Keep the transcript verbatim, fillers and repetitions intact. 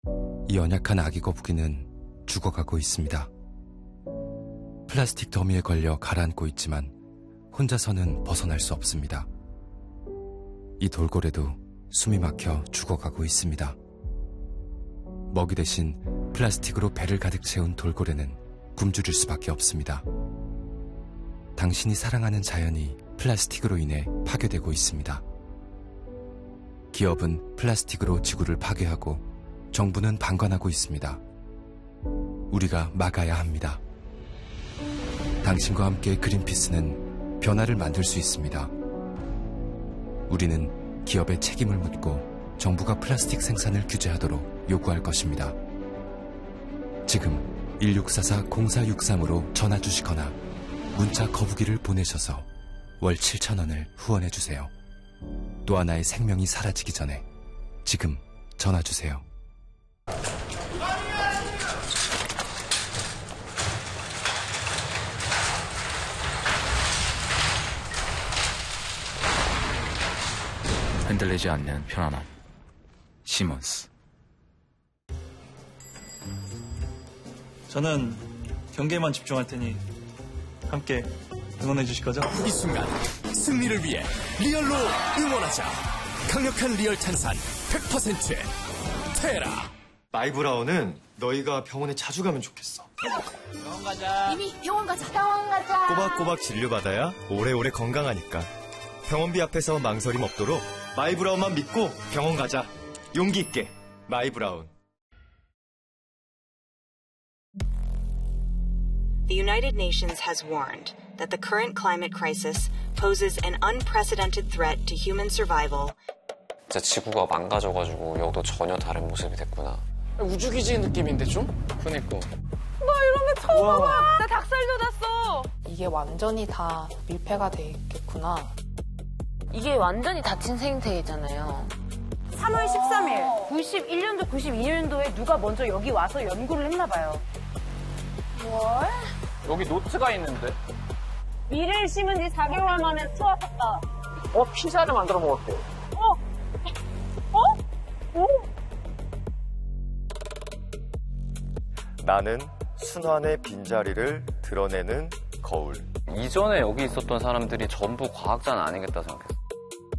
이 연약한 아기 거북이는 죽어가고 있습니다. 플라스틱 더미에 걸려 가라앉고 있지만 혼자서는 벗어날 수 없습니다. 이 돌고래도 숨이 막혀 죽어가고 있습니다. 먹이 대신 플라스틱으로 배를 가득 채운 돌고래는 굶주릴 수밖에 없습니다. 당신이 사랑하는 자연이 플라스틱으로 인해 파괴되고 있습니다. 기업은 플라스틱으로 지구를 파괴하고 정부는 방관하고 있습니다. 우리가 막아야 합니다. 당신과 함께 그린피스는 변화를 만들 수 있습니다. 우리는 기업에 책임을 묻고 정부가 플라스틱 생산을 규제하도록 요구할 것입니다. 지금 일육사사 공사육삼으로 전화 주시거나 문자 거북이를 보내셔서 월 칠천 원을 후원해 주세요. 또 하나의 생명이 사라지기 전에 지금 전화 주세요. 흔들리지 않는 편안함. 시몬스. 저는 경기에만 집중할 테니 함께 응원해 주실 거죠? 이 순간 승리를 위해 리얼로 응원하자. 강력한 리얼 탄산 백 퍼센트 테라. 마이브라운은 너희가 병원에 자주 가면 좋겠어. 병원 가자. 이미 병원 가자. 병원 가자. 꼬박꼬박 진료받아야 오래오래 건강하니까. 병원비 앞에서 망설임 없도록 마이브라운만 믿고 병원 가자. 용기 있게 마이브라운. The United Nations has warned that the current climate crisis poses an unprecedented threat to human survival. 진짜 지구가 망가져가지고 여기도 전혀 다른 모습이 됐구나. 우주기지 느낌인데 좀? 그니까. 나 이런 거 처음 봐. 나 닭살 돋았어. 이게 완전히 다 밀폐가 돼 있겠구나. 이게 완전히 닫힌 생태계잖아요. 삼월 십삼일 구십일 년도 구십이 년도에 누가 먼저 여기 와서 연구를 했나 봐요. 뭘? 여기 노트가 있는데. 밀을 심은 지 사 개월 만에 수확했다. 어, 피자를 만들어 먹었대. 어? 어? 오? 나는 순환의 빈자리를 드러내는 거울. 이전에 여기 있었던 사람들이 전부 과학자는 아니겠다 생각했어요.